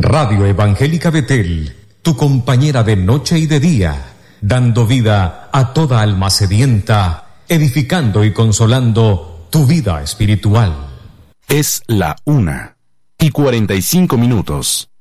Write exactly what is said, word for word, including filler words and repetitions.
Radio Evangélica Betel, tu compañera de noche y de día, dando vida a toda alma sedienta, edificando y consolando tu vida espiritual. Es la una y cuarenta y cinco minutos.